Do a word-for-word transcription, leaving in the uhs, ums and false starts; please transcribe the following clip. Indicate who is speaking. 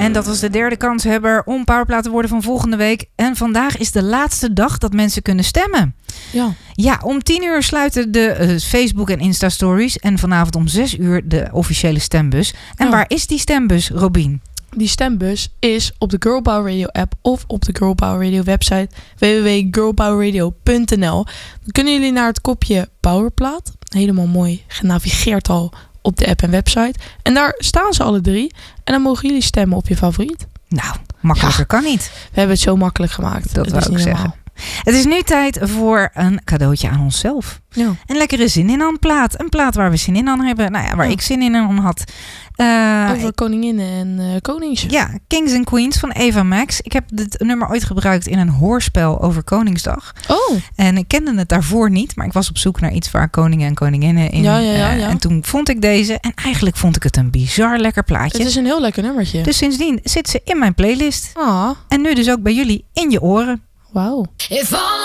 Speaker 1: En dat was de derde kanshebber om Powerplaat te worden van volgende week. En vandaag is de laatste dag dat mensen kunnen stemmen.
Speaker 2: Ja.
Speaker 1: Ja, om tien uur sluiten de uh, Facebook en Insta stories. En vanavond om zes uur de officiële stembus. En
Speaker 2: ja.
Speaker 1: waar is die stembus, Robien?
Speaker 2: Die stembus is op de Girl Power Radio app of op de Girl Power Radio website w w w punt girl power radio punt n l. Dan kunnen jullie naar het kopje Powerplaat. Helemaal mooi genavigeerd al op de app en website. En daar staan ze alle drie. En dan mogen jullie stemmen op je favoriet.
Speaker 1: Nou, makkelijker
Speaker 2: ja.
Speaker 1: kan niet.
Speaker 2: We hebben het zo makkelijk gemaakt.
Speaker 1: Dat wil ik zeggen. Het is nu tijd voor een cadeautje aan onszelf.
Speaker 2: Ja.
Speaker 1: Een lekkere zin in aan plaat. Een plaat waar we zin in aan hebben. Nou ja, waar
Speaker 2: ja.
Speaker 1: ik zin in aan had. Uh,
Speaker 2: Over koninginnen en uh, konings.
Speaker 1: Ja, Kings and Queens van Eva Max. Ik heb dit nummer ooit gebruikt in een hoorspel over Koningsdag.
Speaker 2: Oh.
Speaker 1: En ik kende het daarvoor niet. Maar ik was op zoek naar iets waar koningen en koninginnen in.
Speaker 2: Ja, ja, ja, ja.
Speaker 1: Uh, en toen vond ik deze. En eigenlijk vond ik het een bizar lekker plaatje.
Speaker 2: Het is een heel lekker nummertje.
Speaker 1: Dus sindsdien zit ze in mijn playlist.
Speaker 2: Ah.
Speaker 1: En nu dus ook bij jullie in je oren.
Speaker 2: Wauw.